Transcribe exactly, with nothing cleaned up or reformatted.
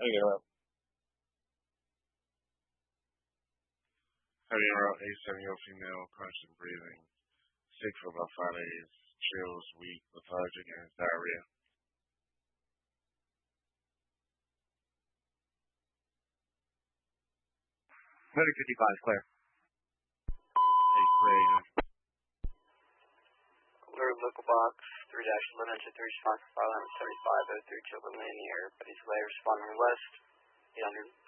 Heavy interrupt. Heavy interrupt, eight seven year old female, constant breathing, sick for about five days, chills, weak, lethargic, and diarrhea. Medic fifty-five, clear. Hey, Clay, Alert local box, three dash eleven to three response for five seventy-five oh three to eliminate in the air, but he's late responding west, eight hundred.